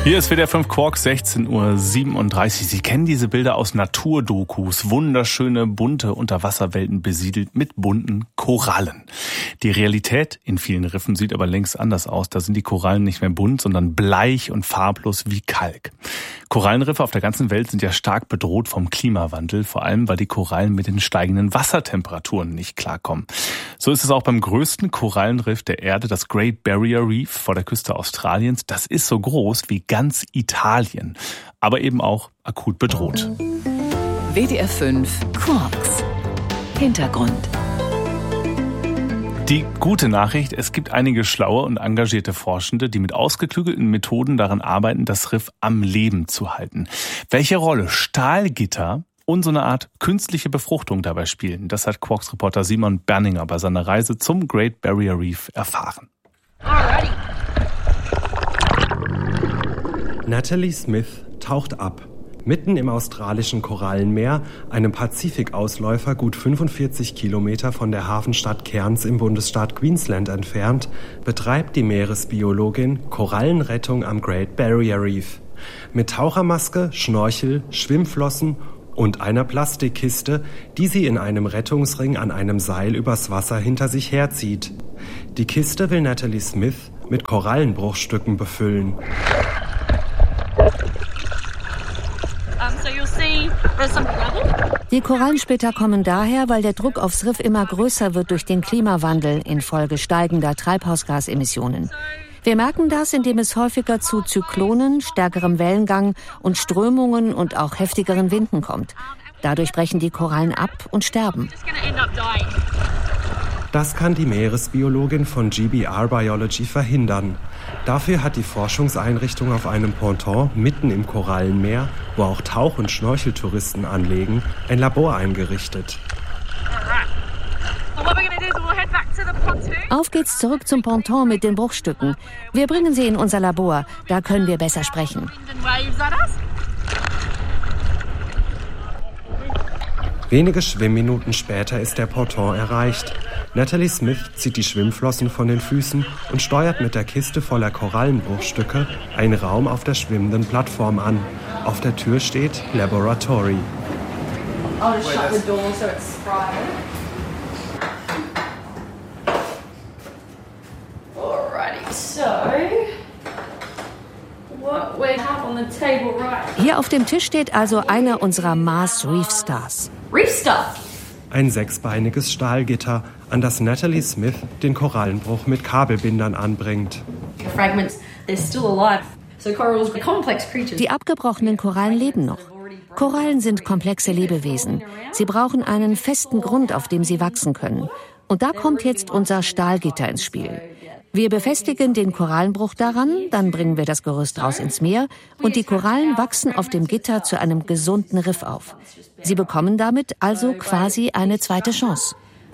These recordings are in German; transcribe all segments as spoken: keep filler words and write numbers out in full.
Hier ist W D R fünf Quark, sechzehn Uhr siebenunddreißig. Sie kennen diese Bilder aus Naturdokus. Wunderschöne, bunte Unterwasserwelten besiedelt mit bunten Korallen. Die Realität in vielen Riffen sieht aber längst anders aus. Da sind die Korallen nicht mehr bunt, sondern bleich und farblos wie Kalk. Korallenriffe auf der ganzen Welt sind ja stark bedroht vom Klimawandel, vor allem weil die Korallen mit den steigenden Wassertemperaturen nicht klarkommen. So ist es auch beim größten Korallenriff der Erde, das Great Barrier Reef vor der Küste Australiens. Das ist so groß wie ganz Italien, aber eben auch akut bedroht. W D R fünf Quarks Hintergrund. Die gute Nachricht, es gibt einige schlaue und engagierte Forschende, die mit ausgeklügelten Methoden daran arbeiten, das Riff am Leben zu halten. Welche Rolle Stahlgitter und so eine Art künstliche Befruchtung dabei spielen, das hat Quarks-Reporter Simon Berninger bei seiner Reise zum Great Barrier Reef erfahren. Alrighty. Natalie Smith taucht ab. Mitten im australischen Korallenmeer, einem Pazifikausläufer gut fünfundvierzig Kilometer von der Hafenstadt Cairns im Bundesstaat Queensland entfernt, betreibt die Meeresbiologin Korallenrettung am Great Barrier Reef. Mit Tauchermaske, Schnorchel, Schwimmflossen und einer Plastikkiste, die sie in einem Rettungsring an einem Seil übers Wasser hinter sich herzieht. Die Kiste will Natalie Smith mit Korallenbruchstücken befüllen. Die Korallensplitter kommen daher, weil der Druck aufs Riff immer größer wird durch den Klimawandel infolge steigender Treibhausgasemissionen. Wir merken das, indem es häufiger zu Zyklonen, stärkerem Wellengang und Strömungen und auch heftigeren Winden kommt. Dadurch brechen die Korallen ab und sterben. Das kann die Meeresbiologin von G B R Biology verhindern. Dafür hat die Forschungseinrichtung auf einem Ponton mitten im Korallenmeer, wo auch Tauch- und Schnorcheltouristen anlegen, ein Labor eingerichtet. Auf geht's zurück zum Ponton mit den Bruchstücken. Wir bringen sie in unser Labor, da können wir besser sprechen. Wenige Schwimmminuten später ist der Ponton erreicht. Natalie Smith zieht die Schwimmflossen von den Füßen und steuert mit der Kiste voller Korallenbruchstücke einen Raum auf der schwimmenden Plattform an. Auf der Tür steht Laboratory. Hier auf dem Tisch steht also einer unserer Mars Reef Stars. Reef Star. Ein sechsbeiniges Stahlgitter, an das Natalie Smith den Korallenbruch mit Kabelbindern anbringt. Die abgebrochenen Korallen leben noch. Korallen sind komplexe Lebewesen. Sie brauchen einen festen Grund, auf dem sie wachsen können. Und da kommt jetzt unser Stahlgitter ins Spiel. Wir befestigen den Korallenbruch daran, dann bringen wir das Gerüst raus ins Meer und die Korallen wachsen auf dem Gitter zu einem gesunden Riff auf. Sie bekommen damit also quasi eine zweite Chance.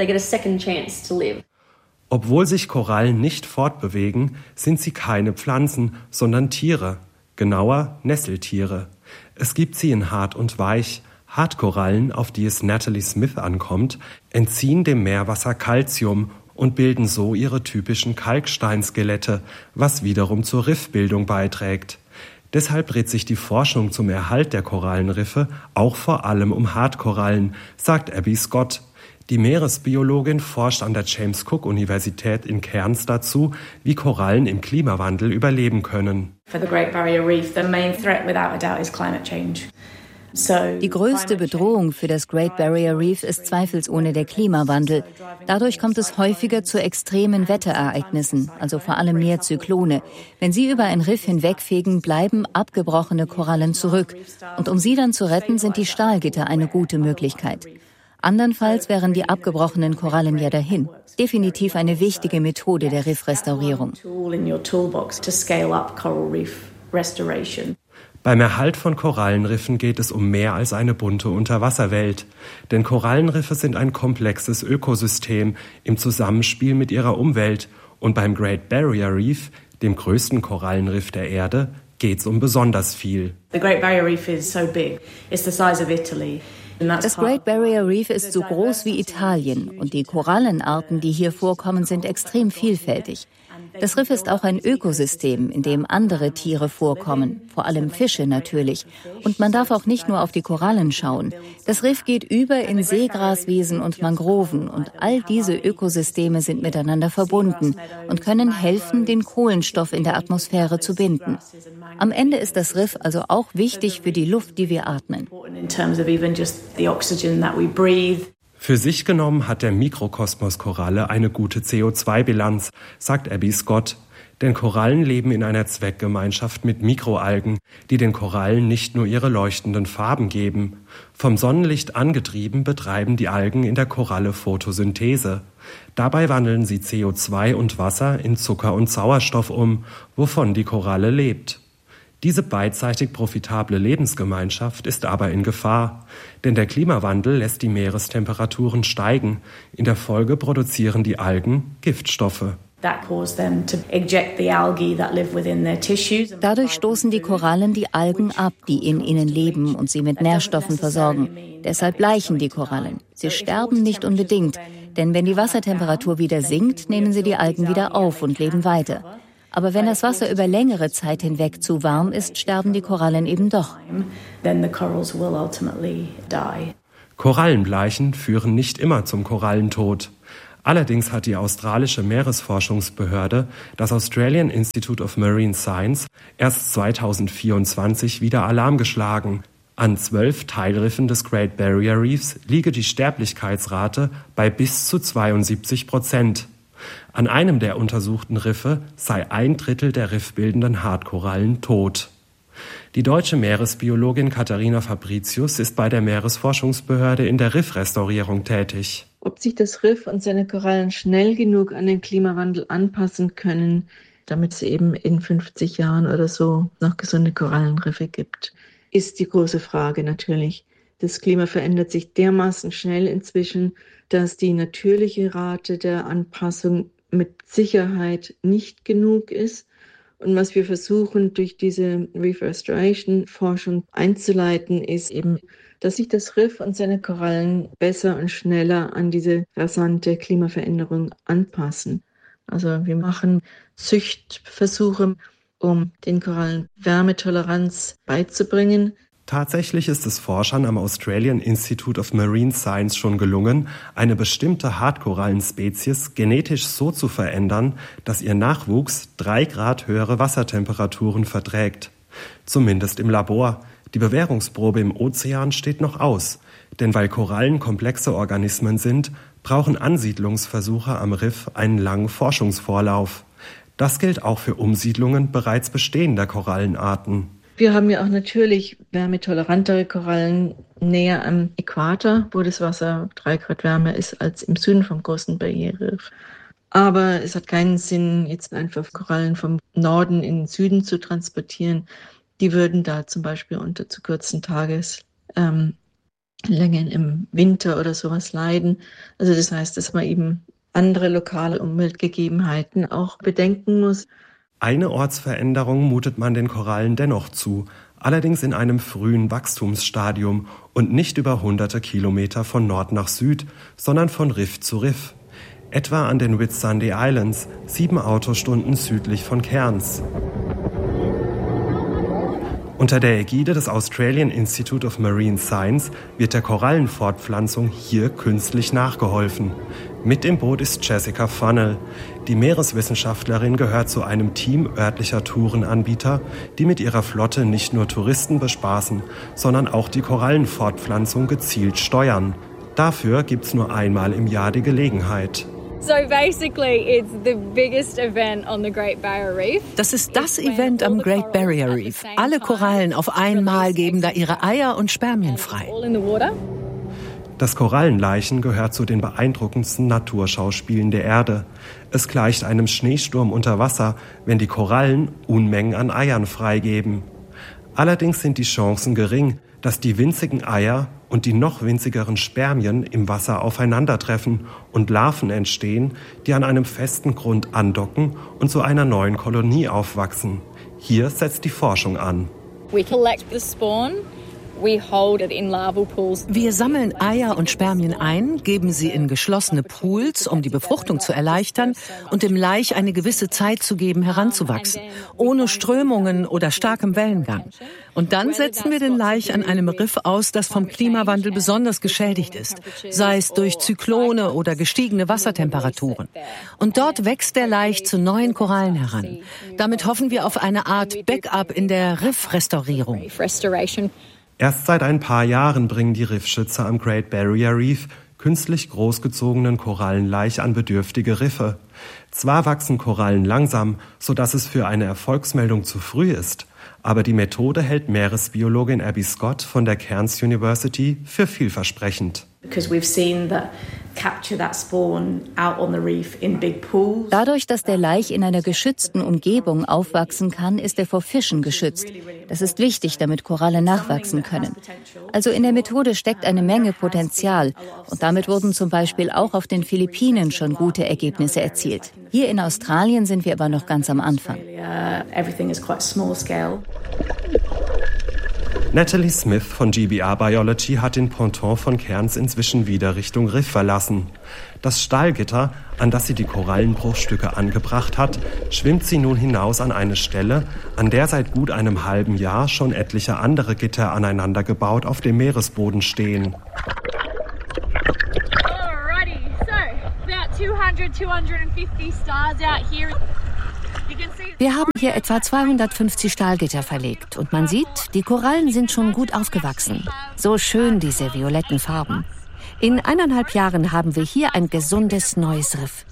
Obwohl sich Korallen nicht fortbewegen, sind sie keine Pflanzen, sondern Tiere. Genauer Nesseltiere. Es gibt sie in hart und weich. Hartkorallen, auf die es Natalie Smith ankommt, entziehen dem Meerwasser Calcium und bilden so ihre typischen Kalksteinskelette, was wiederum zur Riffbildung beiträgt. Deshalb dreht sich die Forschung zum Erhalt der Korallenriffe auch vor allem um Hartkorallen, sagt Abby Scott. Die Meeresbiologin forscht an der James Cook Universität in Cairns dazu, wie Korallen im Klimawandel überleben können. For the Great Barrier Reef, the main threat without a doubt is climate change. Die größte Bedrohung für das Great Barrier Reef ist zweifelsohne der Klimawandel. Dadurch kommt es häufiger zu extremen Wetterereignissen, also vor allem mehr Zyklone. Wenn sie über ein Riff hinwegfegen, bleiben abgebrochene Korallen zurück. Und um sie dann zu retten, sind die Stahlgitter eine gute Möglichkeit. Andernfalls wären die abgebrochenen Korallen ja dahin. Definitiv eine wichtige Methode der Riffrestaurierung. Beim Erhalt von Korallenriffen geht es um mehr als eine bunte Unterwasserwelt. Denn Korallenriffe sind ein komplexes Ökosystem im Zusammenspiel mit ihrer Umwelt. Und beim Great Barrier Reef, dem größten Korallenriff der Erde, geht's um besonders viel. The Great Barrier Reef is so big. It's the size of Italy. Das Great Barrier Reef ist so groß wie Italien und die Korallenarten, die hier vorkommen, sind extrem vielfältig. Das Riff ist auch ein Ökosystem, in dem andere Tiere vorkommen, vor allem Fische natürlich. Und man darf auch nicht nur auf die Korallen schauen. Das Riff geht über in Seegraswiesen und Mangroven und all diese Ökosysteme sind miteinander verbunden und können helfen, den Kohlenstoff in der Atmosphäre zu binden. Am Ende ist das Riff also auch wichtig für die Luft, die wir atmen. Für sich genommen hat der Mikrokosmos Koralle eine gute C O zwei Bilanz, sagt Abby Scott. Denn Korallen leben in einer Zweckgemeinschaft mit Mikroalgen, die den Korallen nicht nur ihre leuchtenden Farben geben. Vom Sonnenlicht angetrieben betreiben die Algen in der Koralle Photosynthese. Dabei wandeln sie C O zwei und Wasser in Zucker und Sauerstoff um, wovon die Koralle lebt. Diese beidseitig profitable Lebensgemeinschaft ist aber in Gefahr, denn der Klimawandel lässt die Meerestemperaturen steigen. In der Folge produzieren die Algen Giftstoffe. Dadurch stoßen die Korallen die Algen ab, die in ihnen leben und sie mit Nährstoffen versorgen. Deshalb bleichen die Korallen. Sie sterben nicht unbedingt, denn wenn die Wassertemperatur wieder sinkt, nehmen sie die Algen wieder auf und leben weiter. Aber wenn das Wasser über längere Zeit hinweg zu warm ist, sterben die Korallen eben doch. Korallenbleichen führen nicht immer zum Korallentod. Allerdings hat die australische Meeresforschungsbehörde, das Australian Institute of Marine Science, erst zweitausendvierundzwanzig wieder Alarm geschlagen. An zwölf Teilriffen des Great Barrier Reefs liege die Sterblichkeitsrate bei bis zu zweiundsiebzig Prozent. An einem der untersuchten Riffe sei ein Drittel der riffbildenden Hartkorallen tot. Die deutsche Meeresbiologin Katharina Fabricius ist bei der Meeresforschungsbehörde in der Riffrestaurierung tätig. Ob sich das Riff und seine Korallen schnell genug an den Klimawandel anpassen können, damit es eben in fünfzig Jahren oder so noch gesunde Korallenriffe gibt, ist die große Frage natürlich. Das Klima verändert sich dermaßen schnell inzwischen, dass die natürliche Rate der Anpassung mit Sicherheit nicht genug ist. Und was wir versuchen, durch diese Reef Restoration Forschung einzuleiten, ist eben, dass sich das Riff und seine Korallen besser und schneller an diese rasante Klimaveränderung anpassen. Also wir machen Züchtversuche, um den Korallen Wärmetoleranz beizubringen. Tatsächlich ist es Forschern am Australian Institute of Marine Science schon gelungen, eine bestimmte Hartkorallenspezies genetisch so zu verändern, dass ihr Nachwuchs drei Grad höhere Wassertemperaturen verträgt. Zumindest im Labor. Die Bewährungsprobe im Ozean steht noch aus. Denn weil Korallen komplexe Organismen sind, brauchen Ansiedlungsversuche am Riff einen langen Forschungsvorlauf. Das gilt auch für Umsiedlungen bereits bestehender Korallenarten. Wir haben ja auch natürlich wärmetolerantere Korallen näher am Äquator, wo das Wasser drei Grad wärmer ist als im Süden vom großen Barriere Reef. Aber es hat keinen Sinn, jetzt einfach Korallen vom Norden in den Süden zu transportieren. Die würden da zum Beispiel unter zu kurzen Tageslängen ähm, im Winter oder sowas leiden. Also das heißt, dass man eben andere lokale Umweltgegebenheiten auch bedenken muss. Eine Ortsveränderung mutet man den Korallen dennoch zu, allerdings in einem frühen Wachstumsstadium und nicht über hunderte Kilometer von Nord nach Süd, sondern von Riff zu Riff. Etwa an den Whitsunday Islands, sieben Autostunden südlich von Cairns. Unter der Ägide des Australian Institute of Marine Science wird der Korallenfortpflanzung hier künstlich nachgeholfen. Mit im Boot ist Jessica Funnell. Die Meereswissenschaftlerin gehört zu einem Team örtlicher Tourenanbieter, die mit ihrer Flotte nicht nur Touristen bespaßen, sondern auch die Korallenfortpflanzung gezielt steuern. Dafür gibt's nur einmal im Jahr die Gelegenheit. So basically it's the biggest event on the Great Barrier Reef. Das ist das Event am Great Barrier Reef. Alle Korallen auf einmal geben da ihre Eier und Spermien frei. Das Korallenleichen gehört zu den beeindruckendsten Naturschauspielen der Erde. Es gleicht einem Schneesturm unter Wasser, wenn die Korallen Unmengen an Eiern freigeben. Allerdings sind die Chancen gering, dass die winzigen Eier und die noch winzigeren Spermien im Wasser aufeinandertreffen und Larven entstehen, die an einem festen Grund andocken und zu einer neuen Kolonie aufwachsen. Hier setzt die Forschung an. We collect the spawn. Wir sammeln Eier und Spermien ein, geben sie in geschlossene Pools, um die Befruchtung zu erleichtern und dem Laich eine gewisse Zeit zu geben, heranzuwachsen, ohne Strömungen oder starkem Wellengang. Und dann setzen wir den Laich an einem Riff aus, das vom Klimawandel besonders geschädigt ist, sei es durch Zyklone oder gestiegene Wassertemperaturen. Und dort wächst der Laich zu neuen Korallen heran. Damit hoffen wir auf eine Art Backup in der Riffrestaurierung. Erst seit ein paar Jahren bringen die Riffschützer am Great Barrier Reef künstlich großgezogenen Korallenlaich an bedürftige Riffe. Zwar wachsen Korallen langsam, sodass es für eine Erfolgsmeldung zu früh ist, aber die Methode hält Meeresbiologin Abby Scott von der Cairns University für vielversprechend. Dadurch, dass der Laich in einer geschützten Umgebung aufwachsen kann, ist er vor Fischen geschützt. Das ist wichtig, damit Korallen nachwachsen können. Also in der Methode steckt eine Menge Potenzial. Und damit wurden zum Beispiel auch auf den Philippinen schon gute Ergebnisse erzielt. Hier in Australien sind wir aber noch ganz am Anfang. Natalie Smith von G B R Biology hat den Ponton von Cairns inzwischen wieder Richtung Riff verlassen. Das Stahlgitter, an das sie die Korallenbruchstücke angebracht hat, schwimmt sie nun hinaus an eine Stelle, an der seit gut einem halben Jahr schon etliche andere Gitter aneinander gebaut auf dem Meeresboden stehen. Alrighty, so about two hundred, two hundred fifty stars out here. Wir haben hier etwa zweihundertfünfzig Stahlgitter verlegt und man sieht, die Korallen sind schon gut aufgewachsen. So schön diese violetten Farben. In eineinhalb Jahren haben wir hier ein gesundes neues Riff.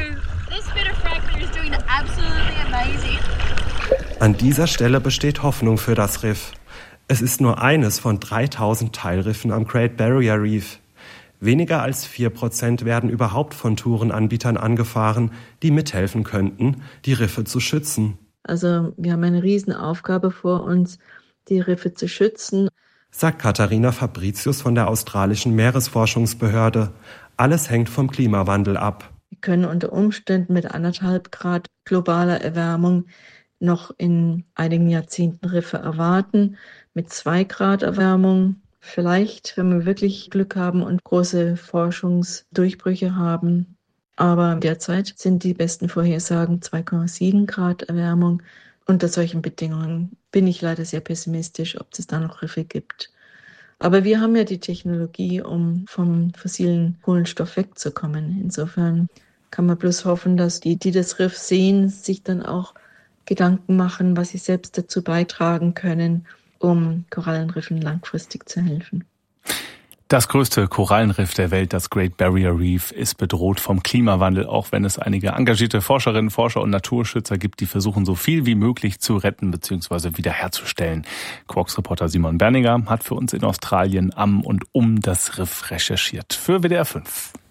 An dieser Stelle besteht Hoffnung für das Riff. Es ist nur eines von dreitausend Teilriffen am Great Barrier Reef. Weniger als vier Prozent werden überhaupt von Tourenanbietern angefahren, die mithelfen könnten, die Riffe zu schützen. Also wir haben eine Riesenaufgabe vor uns, die Riffe zu schützen, sagt Katharina Fabricius von der australischen Meeresforschungsbehörde. Alles hängt vom Klimawandel ab. Wir können unter Umständen mit anderthalb Grad globaler Erwärmung noch in einigen Jahrzehnten Riffe erwarten, mit zwei Grad Erwärmung. Vielleicht, wenn wir wirklich Glück haben und große Forschungsdurchbrüche haben. Aber derzeit sind die besten Vorhersagen zwei Komma sieben Grad Erwärmung. Unter solchen Bedingungen bin ich leider sehr pessimistisch, ob es da noch Riffe gibt. Aber wir haben ja die Technologie, um vom fossilen Kohlenstoff wegzukommen. Insofern kann man bloß hoffen, dass die, die das Riff sehen, sich dann auch Gedanken machen, was sie selbst dazu beitragen können, um Korallenriffen langfristig zu helfen. Das größte Korallenriff der Welt, das Great Barrier Reef, ist bedroht vom Klimawandel, auch wenn es einige engagierte Forscherinnen, Forscher und Naturschützer gibt, die versuchen, so viel wie möglich zu retten bzw. wiederherzustellen. Quarks-Reporter Simon Berninger hat für uns in Australien am und um das Riff recherchiert. Für W D R fünf.